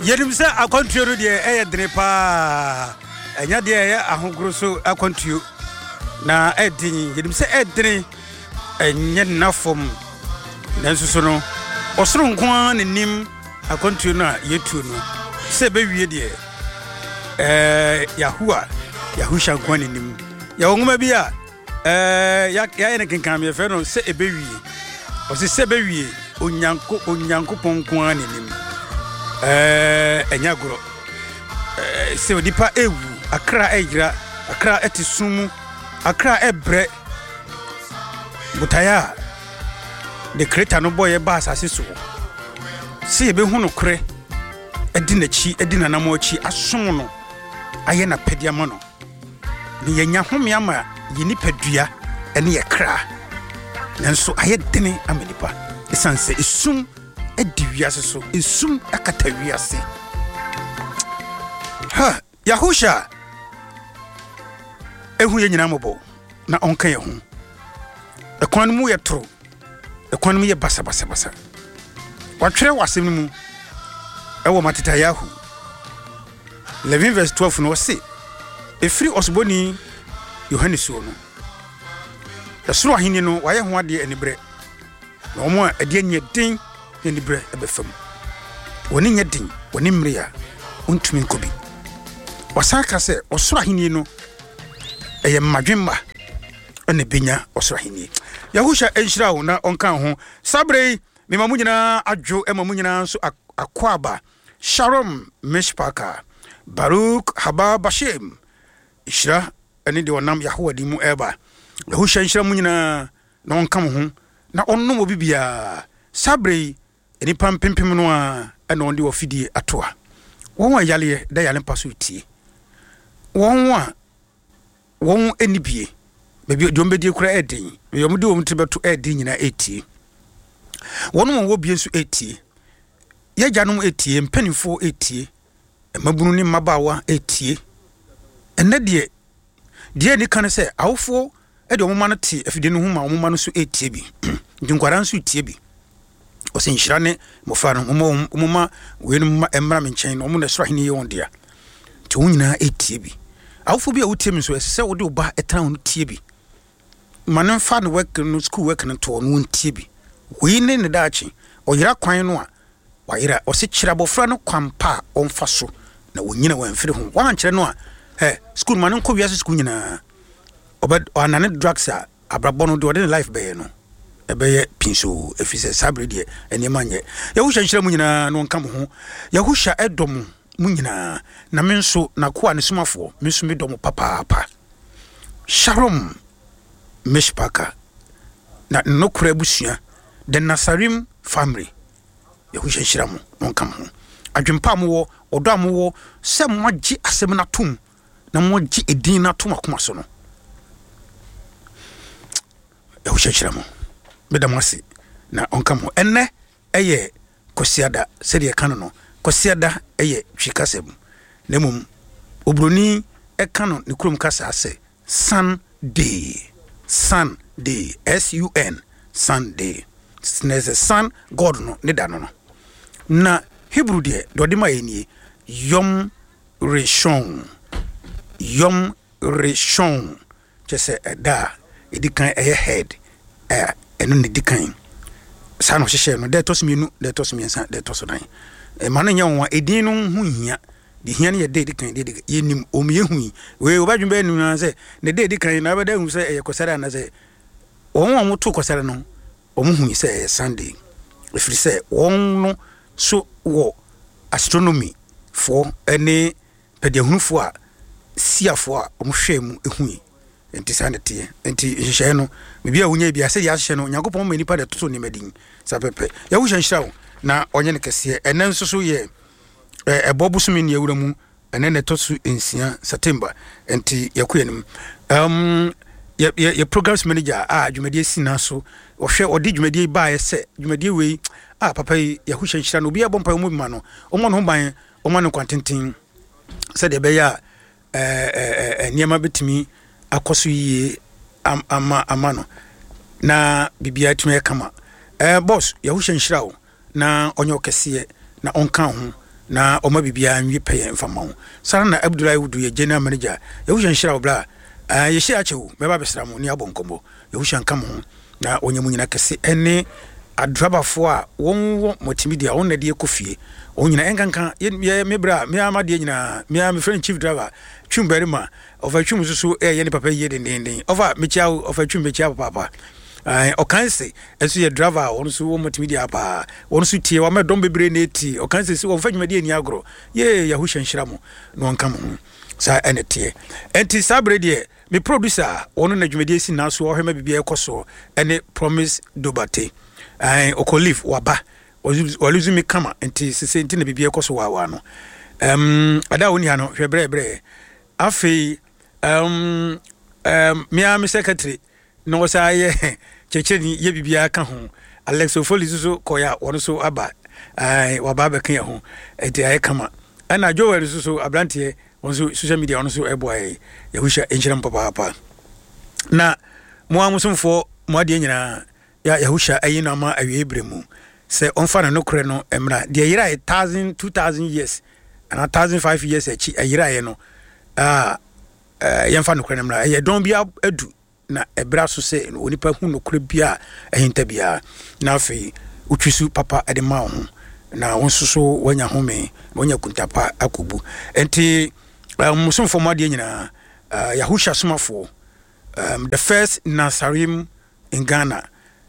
Yedimsa akontuo de eyedene pa enya de eye ahogoro so akontuo na edin yedimsa edene enye nafom nanso so no osoro nko an nim akontuo na yetu no se be wie de Yahusha nko an nim ya wonuma bi a ya ene kenkan me fe no se ebe wie o se be wie onyanko nko an nim enyagoro se odipa ewu akra egira akra etisumu akra ebre butaya de creator no boy ba asase so se ebe hu no kre edinachi edinanamo achi asom no aye na pedia mo no ne yenya home ama yini padua ene ye kra nanso aye dene amenipa esanse esum edi wiase so esum akata wiase ha Yahusha ehu ye nyina mobo na onka ye hu ekwan mu ye toro ekwan mu ye basa watwere wasem mu ewo matita Yahu 11:12 no se efiri osboni Yohanes no esoro ahini no waye ho ade anibre na omo ade anya den anibre ebefam woni nya den woni mria untumi nkobi wasaka se osoro ahini no eye madwemma ene benya osoro ahini Yahusha enhira wo na onka ho sabre mema munyina adwo ema munyina so akwaba Shalom Mishpaka Baruch Haba Bashem Ishra ene de wonam Yahwa di mu eba Yahusha enhira munyina na onka ho na onno mo bibia sabre eni pampempem no a ene onde ofidie atoa won ayale da yale paso tie won enibie bebi dombedie kura eden yomde wom tebeto eden nyina etie wonum wo bie nso etie yajanum etie mpanifo etie emabunu ni mabawa etie enne de ni kan se awofo e de omoma no te afide no huma omoma no so etie bi nkwara nso etie bi o se nhira ne mofa no omoma wenum ma emra menchen no omo na soro hene yon dia te wonyina etie bi awofo bi a wotem so se wo de oba etra ho tie bi manen fa no work no school work no to no tie bi we ne ne daachi oyira kwan no a wayira o se kira bofra no kwampa onfa so na wonyina wanfiri ho wan kire no a school manen ko wiase school nyina obed anane drugs a abrabo no de ode life be no ebeye pinso efise sabre de enema nye Yahusha nhyira mu nyina no nka mo ho Yahusha edom mu nyina na menso na ko a ne sumafo menso me dom papa Shalom Mishpaka na nokura abusua the Nasarim family Yahusha nhyira mu no nka mo ho adwempa mo wo odo amwo se moagye asem na tum na moagye edin na tum akoma so no Yahusha nhyira mu bedamasi na onka mo enne eye kosiada sede kan no kosiada eye twikasem na mum obroni ekano ne kurom kasa ase Sunday SUN Sunday sneze sun god no ne da no na Hebrew de dode ma enie Yom Rishon chese da edikan eye head eno ne dikan sa no hye no de tosmienu de tosmiensa de tosodan ma no nya won edin no hu hia de hia ne de dikan de yenim omiye hu we obadwun ba enu na se ne de dikan na ba da hu se ekosara na se won mo to kosara no omu hu se Sunday efiri se won no so wo astronomy for ene pediahunfo a siafo a omhwe mu ehu enti sanete enti hye no bibia wonya bia se ya hye no Yakobon ma nipa de toto ne madin sapepe Yahusha nhyira na onye ne kese enen so ye ebobusumi ne awura mu enen ne tosu ensia September enti yakoyenim ye programs manager dwumadie sina so ohwe odi dwumadie ba ye se dwumadie we papa Yahusha nhyira no bia bompa mu ma no omo no ban omo no kwantintin se de be ya niema betimi akoso yi amano na bibia tumi kama boss Yahusha nhyira wo na onye okese na onka ho na ɔma bibia nwi pɛyɛ mfama ho sara na Abdullahi Wudu ye general manager yɛhusha nhyira obla yɛhyɛ akyɛw mɛba bɛsra mu ne abɔ nkɔmmɔ yɛhusha nka mo na onye mu nyina kɛse ɛne adrabafo a wɔn multimedia wɔn na de ekofie wɔn nyina enkanka me bra me amade nyina me friend chief driver twum barima of a twum so ye ne papa ye den of a me chia of a twum me chia papa okanse eso ye driver wɔn so wɔn multimedia pa wɔn so tie wa me dom bebre na eti okanse si wɔn fa dwumade ani agro ye yahusha nhyira mo no nka mo sa enetie enti sabre de me producer wɔn na dwumade si na so ɔhema bibia ekoso ene Promise Dobate Okolif waba waluzumi kama enti sese enti na bibia ekoso wa no ada woni ha no hwebrɛbrɛ afei me secretary no sa ye checheni ye bibia ka ho Alex Ofoli so koya wono so aba waba be kan ho enti aye kama ana Joel so abrante wonso social media wonso eboy yahusha enchiram papa na mo amusumfo mo ade nyina ya yahusha ayina ma awie bremu se onfa no kore no emra de yira 2000 years and 1005 years echi ayira ye no yemfa no kore emra ye don bia adu na ebra so se onipa hu no kore bia ehinta bia na afi utwisu papa ade ma ho na wonso so wanya home wanya kuntapa akobu enti musumfo mo ade nyina yahusha somafo the first Nasarim in Ghana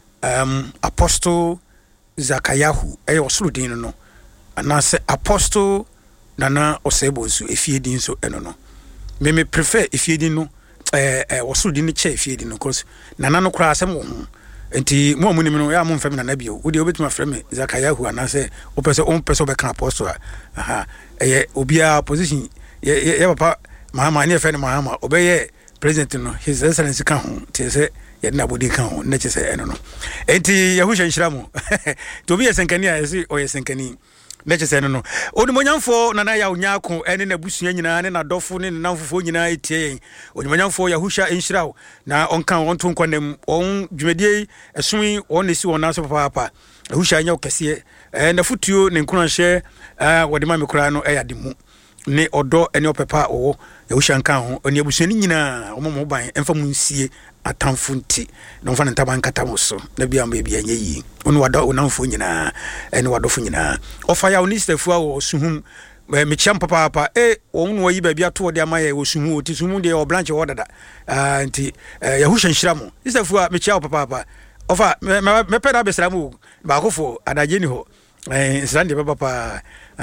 Apostle Zakayahu osoro din no anase Apostle Nana Osebo so efiedin so eno no me prefer efiedin no osoro din che efiedin no cause nana no kura asem wo ho enti mo amunim no ya mo mfam nana bio wo de obetuma frame Zakayahu anase o be kan Apostle aha obia position ye papa mahama ne fe ne mahama obeye president no his excellency kan ho tese yedna bodi kan ho na chese eno no enti yahusha nhyiramo to bi yesenkani a yesi o yesenkani na chese eno no onimonyamfo nana ya onyako ene na busua nyina ne na dofo ne namfofo nyina etie onimonyamfo yahusha nhyirawo na onkan wonto nkwanem on dwumadie esun on nesi won naso papa yahusha anya okese na futuo ne nkuranhye wode ma mekura no eyademu ne odo ene opepa owo yahusha nkan ho oni abusua nyina omomo ban emfa mu nsie atamfo nti no mfa ntaba nkata mo so na bia mba bia nyeyi onu wada onamfo nyina ene wadofo nyina ofa ya onistefu a wo suhum me chiam papa onu wayi ba bia to de amaye wo suhum oti suhum de o branch wo dada nti yahusha nhyiramo istefu a me chia papa ofa me peda besramu ba akofo adaje ni ho nsrande papa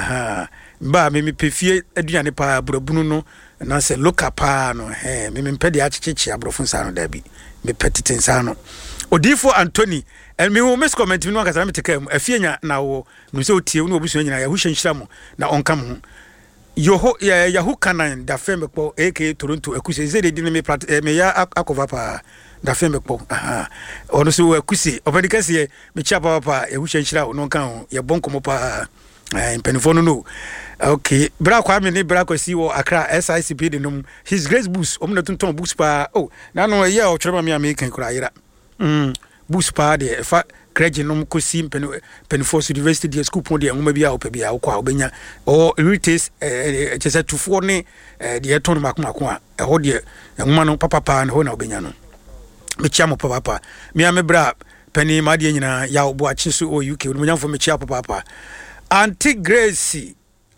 ba me pefie aduane pa brabunu no na se loka pa no me mpede achichichi abrofo nsa no da bi me petite nsa no odifo Anthony me wo mes comment no akasa me tekam afienya na wo no se otie no obusu nyina yahusha nhyiramo na onkam ho yahu kanan da femekpo AK Toronto akuse zede di me ya akova pa da femekpo ono so akuse obadikase me chia papa yahusha nhyira no kan ho ye bonkomo pa impenifo no okay bra kwa me ne bra kwasi wo Accra SICP de nom his grace boost omna tonton boost pa na no ye o twere ma me American kura yira boost pa de fa credit nom kosi penifo university de school pon de ngoma bia opabia okwa obenya o retails chese tufo ne de ton makmako a ho de ngoma no papa na ho na obenya no me chiamo papa me bra pani ma de nyina ya obo achi so o UK mo nyamfo me chia papa Auntie Gracie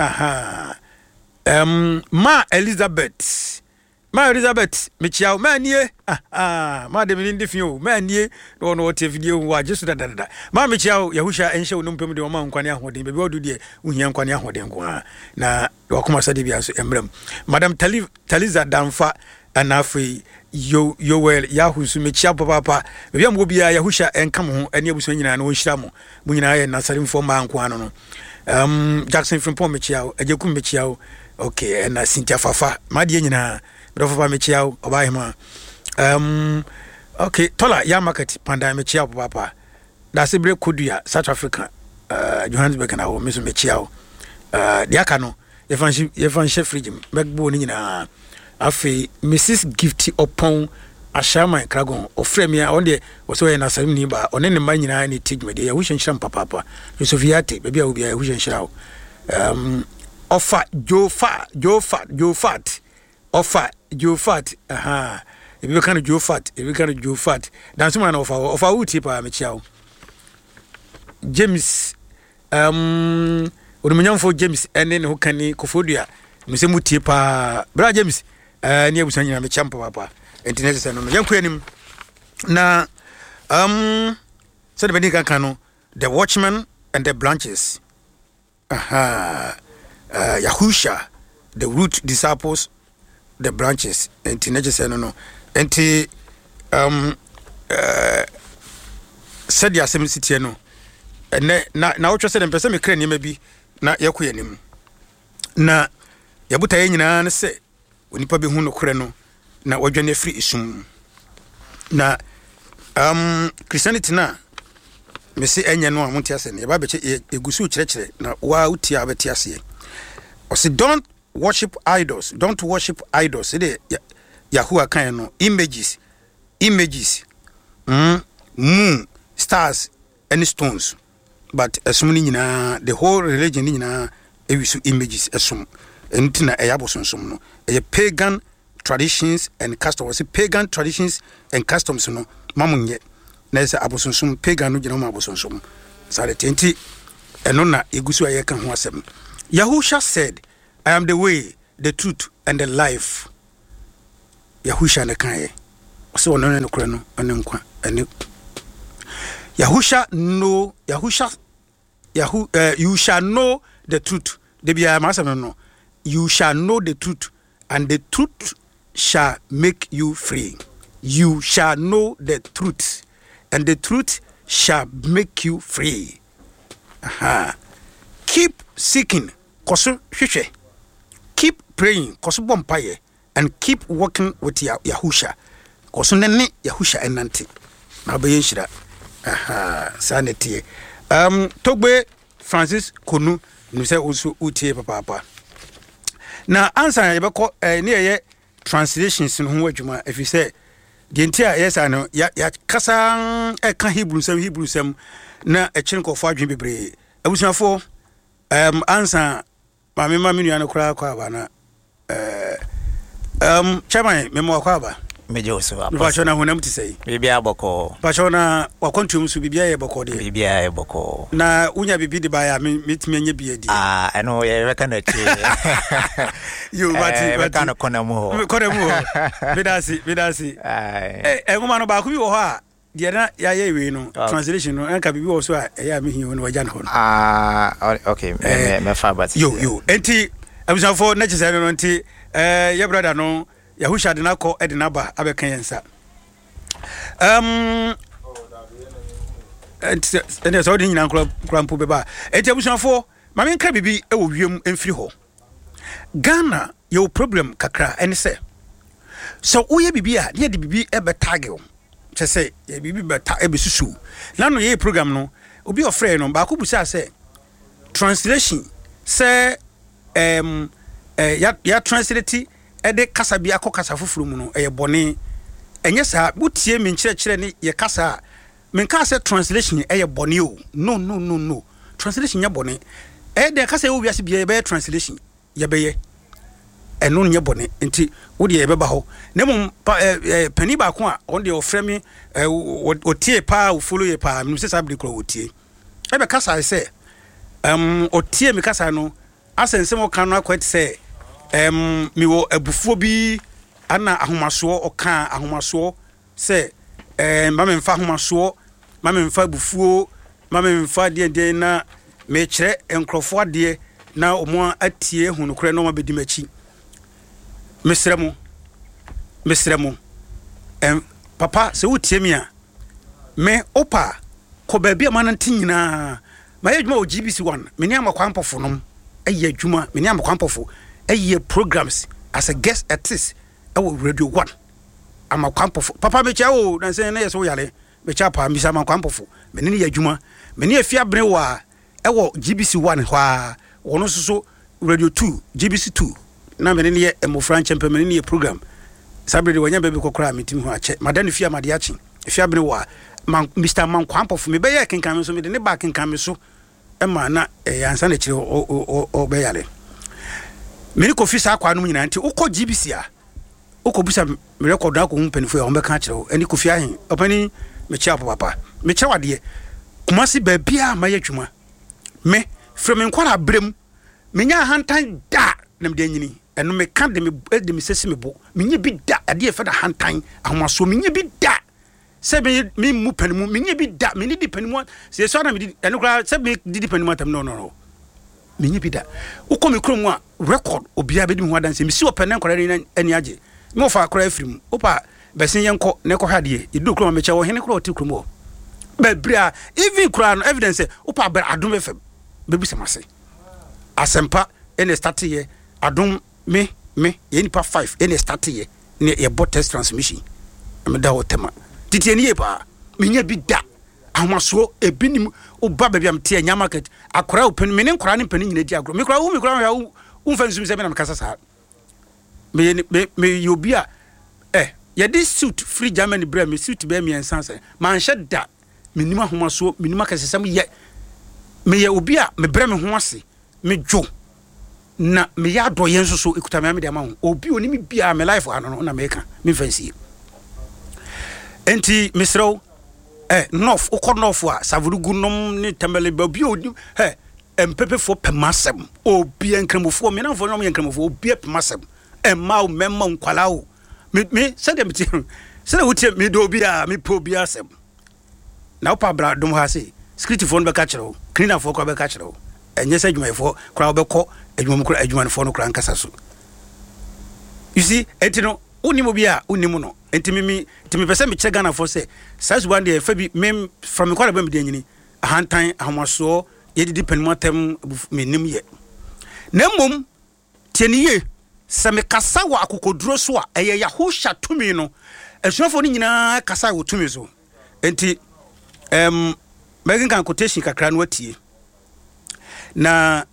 ma Elizabeth me chia ma nie ma de mini fio ma nie no te video wa jesu da ma me chia yahusha enhye no mpem de o ma nkwane ahoden be odu de uhia nkwane ahoden ko na wakoma sade bia so emram Madam Taliza Damfa anafi Yoel yahusu me chia papa bia mo bia yahusha enkam ho ane abuso nyina na wo hyira mo nyina ye Nasarim fo ma nko ano no Jackson Frimpong me chia ajekum me chia okay na Cynthia Fafa ma de nyina Papa me chia obahema okay Tola ya market panda me chia papa da sebre kodua South Africa Johannesburg na wo me so me chia de aka no ye fan chef fridge megbo ni nyina afi Mrs Gifty Opon Ashama Kragon ofremia onde woso ye Nasarim ni ba one ne ma nyina ni tigmede ya hushen sham papa Yusufiate bebia obi ya hushen shirawo offer Joe Fat offer Joe Fat if you kind of Joe Fat dance man offer uti pa me chiao James onumunyan for James ene ne hokani Kofodua me se mutie pa bra James ne abusanya me champa papa internet se no yanko anim na so the beni kan no the Watchmen and the Branches Yahusha the root disciples the branches internet se no enti said ya sem city no na wotwe se dem pese me kra niam bi na yakoye nim na yabuta ye nyina ne se onipa be hu no kore no na wadwane free isum na Christianity na me se enye no amonti ase ne ba beche egusu kirekire na wa uti abeti ase o se don't worship idols de Yahuwah kan no images moon stars and stones but asum ni nyina the whole religion ni nyina ewisu images asum entina eyabosonsom no pagan traditions and customs no mamunye na esa abosonsom pagan no gina abosonsom sare tenti eno na egusu aye kan ho asem Yahusha said I am the way the truth and the life Yahusha na kan ye so ono no kure no ono nkwa ene Yahusha you shall know the truth. You shall know the truth, and the truth shall make you free. You shall know the truth, and the truth shall make you free. Keep seeking, keep praying, and keep working with Yahusha. Yahusha enanti. Nabayeshira. Sanity. Togbe Francis Konu nuse usu utie papa. Na answer yebeko ne translations no ho adwuma if you say the entire yes ano ya kasa ka Hebrew sem na ekyin kofo adwen bebre abusuafo answer mama nua no kura kwa ba na chairman memo kwa ba mejo so apa bachona honam ti sei bibia boko bachona wakontum so bibia ye boko de bibia ye boko na unya bibi de ba ya metimi anya bi adi eno ye reka na chi you but kana kona mu bedasi ngoma no ba ku bi wo ho a de na ya ye we no translation no enka bibi wo so a ya me hin no waja no okay me fa but yo enti abusanfo na chese no enti ye brother no Yahusha de na ko edina ba abekan yensa enti so de nyina krampo beba enti abusanfo ma me nka bibi e wo wiem emfiri ho Ghana your problem kakra ene se so uye bibi a de bibi e betagel che se ye bibi beta e besusu na no ye program no obi ofre no ba ko busa se translation se ya translate ede kasa bia ko kasa fufuru mu no eye bone enye sa butie me nkyerɛkyerɛ ne ye kasa men ka se translation eye bone o no translation nya bone ede kasa wo wiase bia ye translation ye beye eno nya bone nti wo de ye beba ho na mum pani ba ko a on de ofrɛ me otie pa wo follow ye pa me se sabri kro otie ebe kasa se otie me kasa no asensem o kan no akwet se mi wo abufuo bi ana ahomaso oka ahomaso se ma me mfa ahomaso ma me mfa abufuo ma me mfa de na me kyerɛ enkrofo ade na omo atie hu no kore no ma bedi machi mesremo papa se wotie mi a me opa ko ba bia manante nyina ma yedwuma o GBC1 me ni amakwampofo nom ayi adwuma me ni amakwampofo ayi programs as a guest artist awo radio 1 amakwampofo papa me cha o na se na yeso yale me cha pa mi sa amakwampofo me ni adwuma me ni afia bere wa ewo GBC1 hwa wono soso radio 2 GBC2 na me ni emofran champion me ni program sabrede wanya bebe kokora metim ho ache madane fia made ache fia bere wa Mr. Mankwampofo me be ye kenkan me so me de ne ba kenkan me so ema na ansa na kire o be yale me ni kofi sa kwa no nyina nti ukọ GBC a ukọ busa me record na ko mpanifo ya o be ka kire o ani kofi ahen opani me chia papa me chia wade kumasi ba bia ma yadwuma me from nkwara brem me nya hantan da na me de nyini eno me ka de me sesi me bo me nya bi da ade e fa da hantan ahomaso me nya bi da se me mu panimu me nya bi da me ni di panimu se so na me di eno kra se me di panimu atam no me nya bi da ukọ me krom a record obia be di ho adanse me si opene nkwara ni ani age me ofa kra afrim opa besin yenko ne ko hade idu krom me che wo hene kra oti krom o bebra even kra no evidence opa ber adom efem bebi semase asempa ene start ye adom me ye nipa 5 ene start ye ne ye bot test transmission me da hotema titi ene ye pa me nya bi da ahmaso ebinim oba bebia mte anya market akora open me ne nkora ne pani nyina di agro me kora ya umfa nsum se me na mekasa sa me yobia ye this suit free Germany brand me suit be me ensanse man sheda menim ahomaso menim akasesam ye me ye obi a me bre me ho ase me dwo na me ya do ye nso so ekuta me de ama ho obi oni me bia me life ano na me ka me fancy enti misro nof ukọ nof a savurugu nom ni tembele obi oni empepe fo pemasem obi enkramofo me na fo nom enkramofo obi pemasem emma o memma nkwala o me se dem ti se na wutie me do obi a me po obi asem na opa bra dom ha se security phone be ka kire cleaner for ko be ka kire enye se adwuma fo kra be ko adwuma kra adwuma fo no kra nkasa so you see etino unimo bia unimo no entimi pese me kire Ghana for say size one day fa bi mem from me kwara be me de nyini ahantan ahomaso ye didi penmotem me nim ye na mom tieniye se me kasa wa akokoduro so a eye ya ho hya tumi no esuafo ni nyina kasa wo tumi so enti making kan quotation kakra no watie na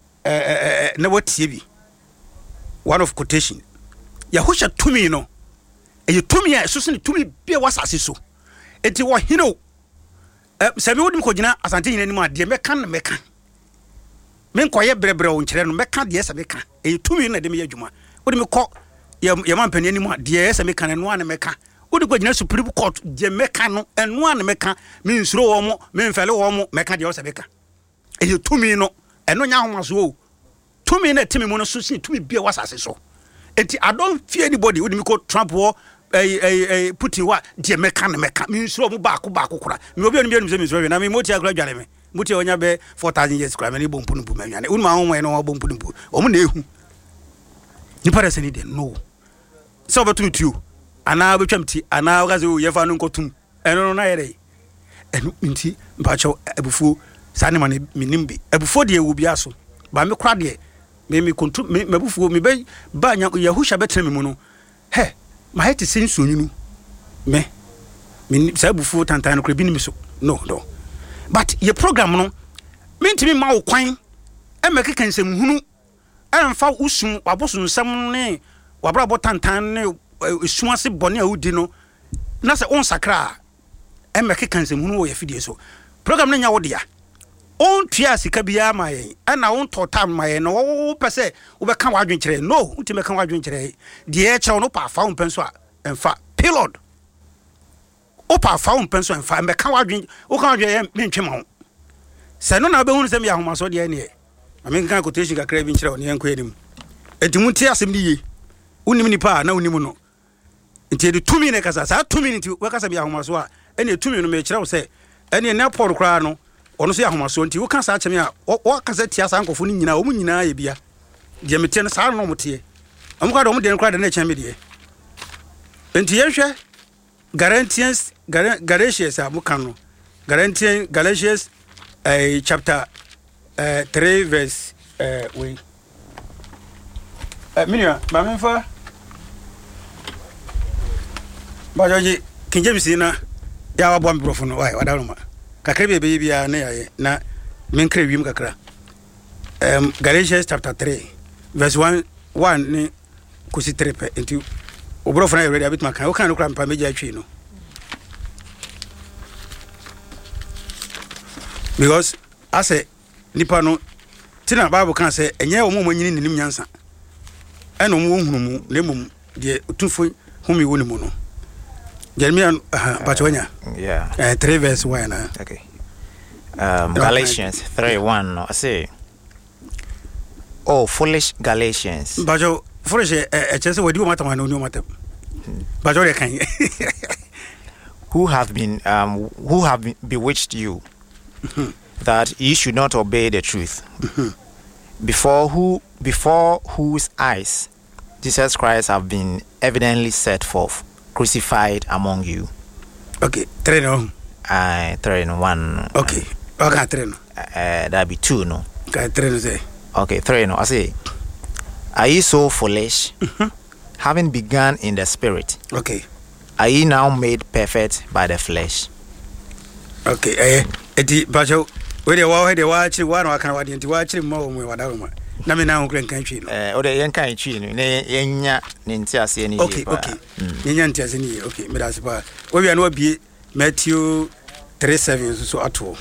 watie bi one of quotation ya hosha tumi no e tumi ya so se tumi bia wasase so enti wo hino sabi wodim ko gina asante nyina nim ade meka na meka men koye brebre wo nkere no meka de sabe ka e tumi na de me adwuma wodim ko ya mampani nim ade sabe ka na no na meka odi ko gina Supreme Court je meka no eno an meka me nsuro wo mo me mfele wo mo meka de osebeka e tumi no eno nya homaso o tumi na timi mo no so si tumi bia wasase so enti I don't fear anybody odi me ko Trump wo Putin wa de meka na meka me nsuro mo ba ko kura me obi oni bi se me nsuro na me moti agura dware me moti onya be 4000 years kura me ni bompu nbu ma nwane unu ma ho no bompu nbu o mo na ehu ni para se ni de no so betu tu ana betwamti ana okaze o yefa no nkotum eno na yere eno nti mpacho abufuo sane ma menimbi abufuo de ewu bia so ba me kra de me kontum me abufuo me ba nya yahusha betrem mu no he ma hete sensonyu me sa abufuo tantan no kra bi ni so no but ye program no mentimi ma wo kwan e me keka nsem hunu emfa usum waboso nsem ne wabra botantan ne suase bone a udi no na se on sakra e meke kansem hunu wo yafidie so program na nya wo dia on tua sika bia ma yen na on totam ma yen no wo pese wo be kan wadwen kire no unti me kan wadwen kire de e che no pa fa on penso a emfa pilot o pa fa on penso emfa me kan wadwen wo kan wadwen me ntwe ma ho se no na be hunu se me ahomaso de ne e me kan quotation kakra bi nkire woni enko enim entimunti asem ni ye unim nipa na unim no nti de tumi ne kasa sa tumi nti we kasa bi ahomaso a ene tumi no me kire wo se ene na port kra no ono so ahomaso nti wo kasa acheme a wo kasa tia sa nkofo ni nyina wo mu nyina ye bia de mete no sa no mote amukwa do mo de nkra de na cheme de nti yehwe Galatians amuka no Galatians chapter 3 verse we minia ba menfa ba joji kinjemisi na ya wa bom brofo no wai wadaruma kakra be bia na yaye na menkra wiem kakra Galatians chapter 3 verse 1 ni kusi 3 pe enti obrofo na already abit makan o kan no kra mpa meja atwi no because I say nipa no tina Bible kan say enye wo mo nyini nim nyansa eno mo hunu mu na mum de otufo humi woni mu no Jeremiah Bachwanya 3 verse 1 na okay Galatians 3:1 I say oh foolish Galatians Bajo foolish chese wadi o matam na oni o matam Bajo re kan who have bewitched you that you should not obey the truth before whose eyes Jesus Christ have been evidently set forth crucified among you. Okay, 3 no. 3:1. Okay. Okay, 3 no. That be 2 no. Okay, 3 no say. Okay, 3 no. I say, are you so foolish? Having begun in the spirit. Okay. Are you now made perfect by the flesh? Okay, eti bajo we de wa chi wa no aka wa de nti wa chi mo mo wa da ma. Na me na ho kran kan twi no. O de yen kan twi no. Ne yenya ne nti ase ne okay, okay. Yenya nti ase ne okay, me da se ba. We wi na obie Matthew 3:7 so ato.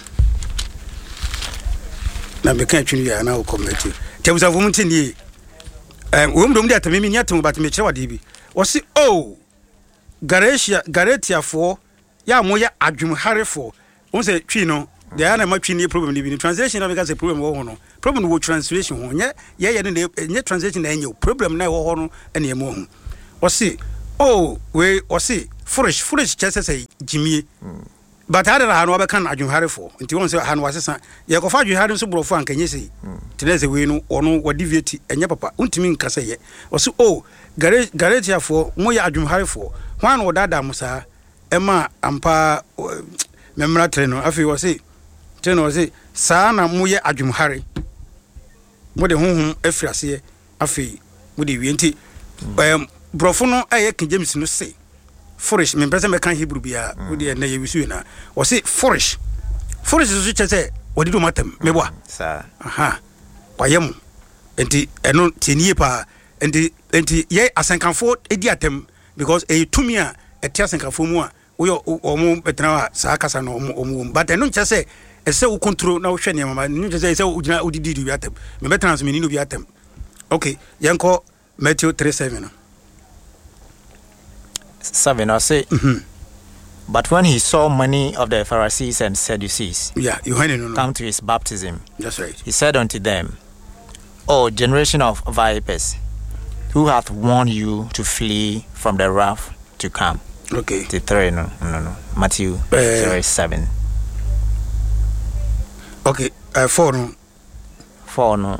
Na me kan twi no ya na o Matthew. Tebusa vo mti ni wo mdom de atame mi nyato but me kire wade bi. Wo se oh Galatia for ya moya adwumharefo. Wo se twi no they are na twi ni problem ni bi translation na because problem wo ho no. Problem wo translation ho nye ye translation na enye problem na wo ho no ene emo ho. Wo se oh we wo se foolish chese say jimie. But had na no be kan adwumharefo. Nti won se ha no wasesa ye kofa adwumhare so brofo ankanye sei. Tinese we no ono wadivieti enye papa. Untimi nkasa ye. Wo se oh Galatia for moya adwumharefo. Hwan wo dada musa ema ampa memra treno afi wo se treno wo se saa na moye adwumhare mo de honhom afirase afi mo de wienti brofo no aye King James no se foolish me pese me kan Hebrew bia wo de na ye wisu na wo se foolish so chese wo de do matam me boa sa aha wayem enti eno tinie pa enti ye asankanfo edi atem because e tumi a etiasenkafo mu a wo omo betra sa kasa no omo but eno nche se ese wo control na wo hwe ne mama eno nche se ese wo gina odidi du atem me betra so me ni no bi atem okay yenko Matthew 3:7 no 7 I say but when he saw many of the Pharisees and Sadducees come to his baptism, that's right, he said unto them, O generation of vipers, who hath warned you to flee from the wrath to come? Okay. The 3 no. Matthew 7. Okay. 4 no. 4 no.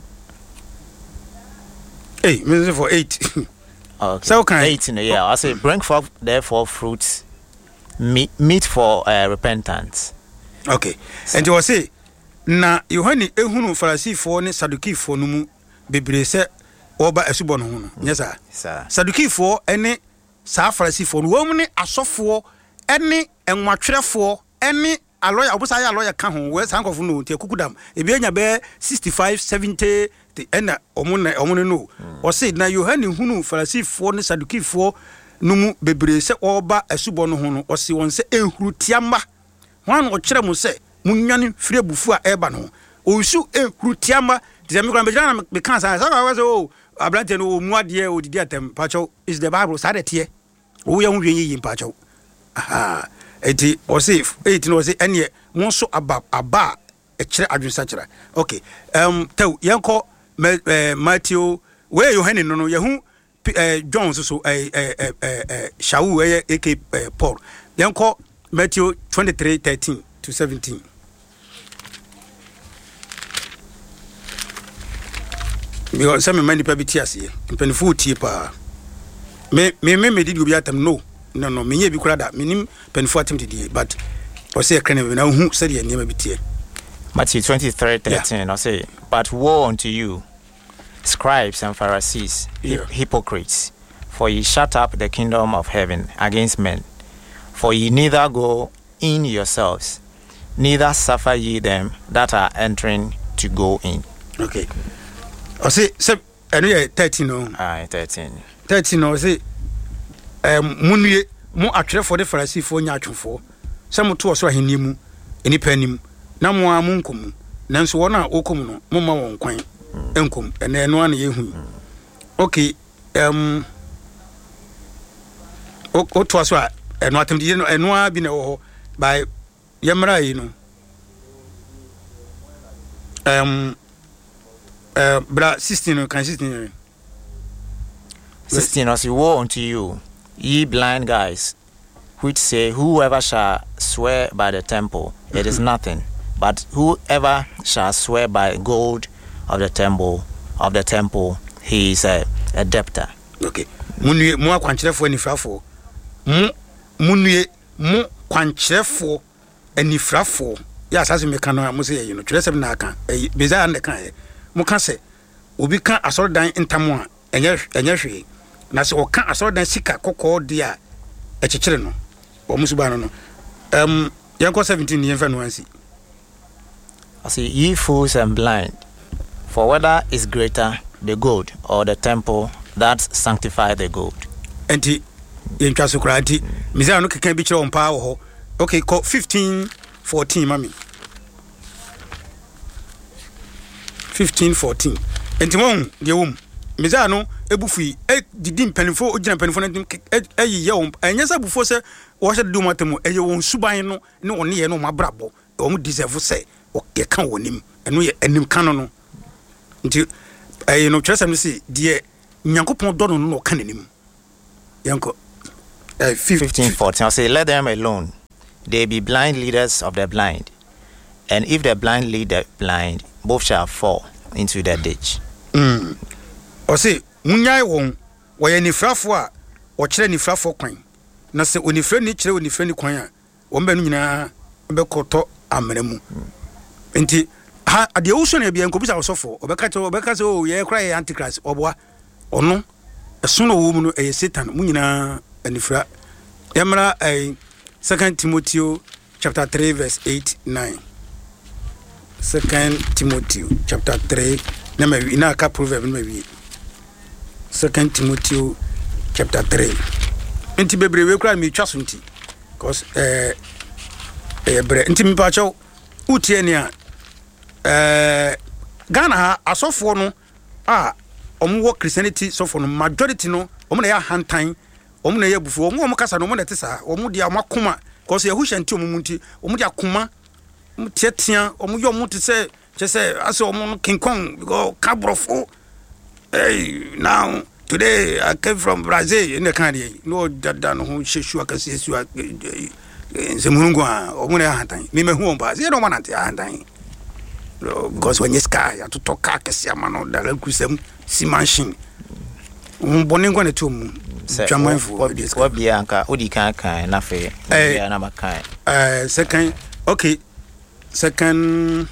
Hey, me for 8. Okay. So can 8 no, yeah. I say bring forth therefore fruits meet for repentance. Okay. So, and you say na Yohane ehunu Farisifo ne Sadukifo no mu bebre se oba asubo no ho no. Yes sir. Sadukifo ene sa Farisifo no wo mu ne asofo ene enwatwerefo ene aloya obusa ya aloya ka ho we sankofo no tie kukudam ebi anya be 65 70 ena omo no o say na Yohane hunu Farisifo ne Sadukifo no mu bebre se oba asubo no ho no o say won se ehuru tiamba hwan o kire mu se munwane firebufu a eba no o su ehuru tiamba de me kwan be jana me kan sa wa so ablante no mu ade o didi atem pacho is the Bible sa de tie o ya hu hwen pacho aha eti o say 8 no say ene mo so aba e kire adwensa kire okay taw yanko Matthew we Yohane no yahu John so Shawu AK Paul yanko Matthew 23:13 to 17. Because some many people tears here. Penfu tie pa. Me did go be atam no. Me ye bi kura da. Me nim penfu atem didi but o say kran na hu said ye niam bi tie. Matthew 23:13 I say but woe unto you scribes and Pharisees, hypocrites, for ye shut up the kingdom of heaven against men. For ye neither go in yourselves, neither suffer ye them that are entering to go in. Okay. I say, anyway, 13 no. 13 no. Say, munye mo atwere for the Pharisee for nya atwefo. Some to so ahenimu, eni panim. Na mo amunkum. nanso wona okom no moma won kwan enkom ene eno an ye hu okay o to aso eno atem di eno a bi na wo by yemra yi no bra 16 kan 16 as woe unto you, ye blind guys, which say, whoever shall swear by the temple, it is nothing, but whoever shall swear by gold of the temple, he is a debtor. Okay. Munye mo akwankyerefo anifrafo. Munye mo kwankyerefo anifrafo. Ya asase me kan no mo se ye no twerɛsɛm na aka. Beza na kan ye. Mo ka se obi kan asɔredan ntamo a enye hwe. Na se o kan asɔredan sika kokɔ de a ɛkyekyere no. O musu ba no. Yanko 17 yen fa no ansi. I say, ye fools and blind, for whether is greater, the gold or the temple that sanctify the gold? Enti yentwa so kra enti mizaa no keka bi kyerɛ on pa wo ho. Okay, 15:14 mami. 15:14. Enti won de wom mizaa no ebufui didi mpanifo ogina mpanifo no eyi ye won enyesa bufo se wo hye de matemu eye won suban no ne woni ye no mabrabo o deserve se o ke kan wonim eno ye anim kan no nti no twesem no se de nyankopon do no kan anim yanko 15:14 I say, let them alone, they be blind leaders of the blind, and if the blind lead the blind, both shall fall into the ditch. O say munyai won wo ye nifrafo a wo kyere nifrafo kwan na se onifra ni kyere onifra ni kwan a wo mba no nyina be koto amramu enti ha ade wo na bia nkobisa osofo obeka se o ye kra ye antichrist oboa ono eso no wo mu no e Satan mu nyina anifra yamra 2 Timothy chapter 3 verse 8-9 2 Timothy chapter 3 na ma wi na ka proverb na wi 2 Timothy chapter 3 enti bebre we kra mi twa so nti cause bre enti mi pa chaw utie ni a Ghana ha asofo no omo Christianity sofo no majority no omo na ya hantan omo na ya bufu omo kasa no omo na tesa omo dia makoma cause ya hushanti omo munti omo dia koma omo tietia omo yo omo te se aso omo King Kong go cabrofo. Hey, now today I came from Brazil in the country. No dada no sheshu akase su nsemurungu omo na ya hantan me hu omba se no manante ya hantan because when you sky to talk akase amano dala kusem si machine boni ngwa neto mu twamanfo what be anka odi kan na fe na makan second okay second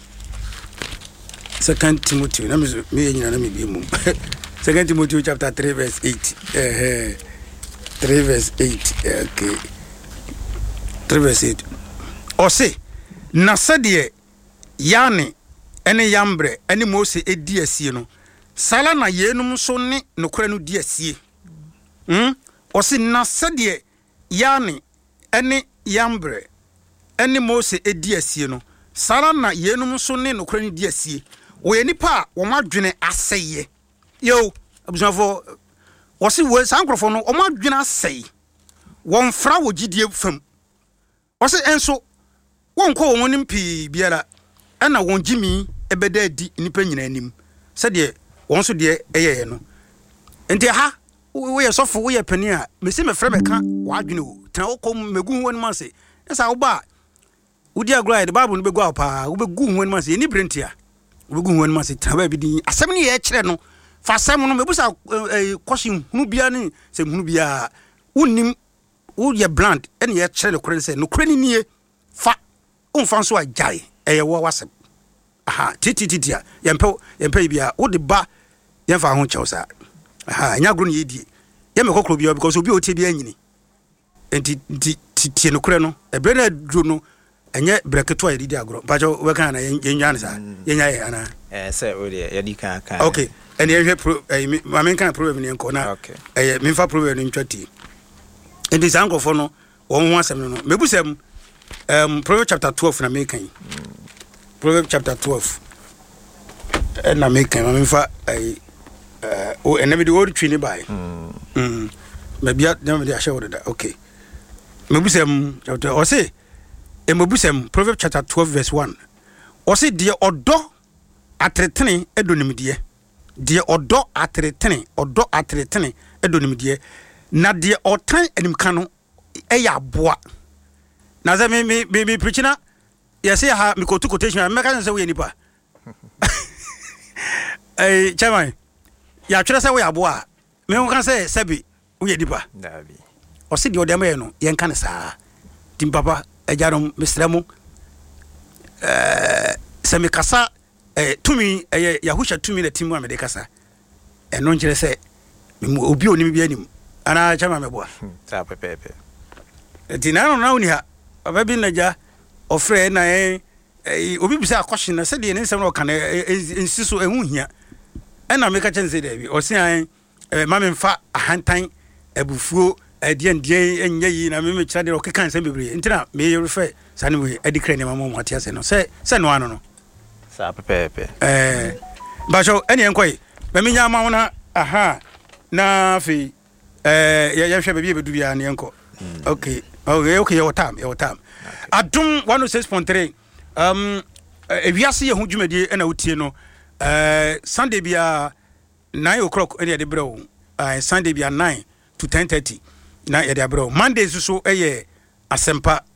Timothy na me nyina na me bi mu 2 Timothy chapter 3 verse 8 3 verse 8 okay 3 verse 8 o se na sade yane ene yambre ene Mose edi asie no sala na yenum so ne nokora no di asie o se na sade yane ene yambre ene Mose edi asie no sala na yenum so ne nokora no di asie o ye nipa wo madwene aseye yo abusafo o se we sankrofo no o madwene aseye won fra wo gidie fam o se enso won ko won nim pi biara ana won jimi ebeda adi nipa nyina anim se de won so de eyeye no enti ha wo ye sofo wo ye pani a mesi me frɛ meka wadwene wo tena wo kom megu won ma se esa wo ba wodi agora the Bible no begu apa wo begu won ma se ni brentia wo begu won ma se tena ba bi din asɛm ne ye kyerɛ no fa asɛm no mebusa question hunu bia ne se hunu bia wonim wo ye bland ene ye kyerɛ le kore se no kore ni nie fa umfa so agyae eye wo wasem tititia yempe bia wo de ba yemfa ho kyɛw sa nya gro ne yedie yeme kokro bia because obi o tie bia nyini enti tie no kore no ebre na duro no enye breketo a yedi agro ba jo we kan na yenwa ne sa yenya ye ana say we de yedi kan okay ene ye ma men kan problem ne enko na me fa problem ne ntwati enti sankofo no wo ho asem no mebusem Proverbs chapter 12 na mekan Proverbs chapter 12 na make am fa o enemy the old twini by maybe na me dey share with that. Okay, mebusem chapter o say mebusem Proverbs chapter 12 verse 1 o say de odo atretene edonimdie, de odo atretene edonimdie, na de otan animka no eya aboa. Na say me preach na yes ha me ko to quotation me ka say we nipa chairman ya twere say we aboa me ho kan say sabi we nipa dabi o se de odem ye no ye nka ne saa tim papa ajarom mesramo se me kasa tumi yahusha tumi na timu amede kasa eno nkire say obi onim bi anim ana chairman me boa sa pepepe tinano na uni ha ababi naja ofre na obi bisa question na se de ne nsem na kan ensiso ehu hia ena me ka chen se de bi o se an mame mfa ahantan abufuo adien enye yi na me kira de o kekan se bebre ntina me refer sane we adikre ne mama mo atia se no se no ano no sa pepepe ba so ene enkoi me nya ma wona aha na fi ya hwe bebi bedu bia ne enko okay your time adum 106.3 ewiase ye hu dwumadi na wotie no Sunday bia 9 o'clock ene de brew Sunday bia 9 to 10:30 na ye de brew Monday so asempa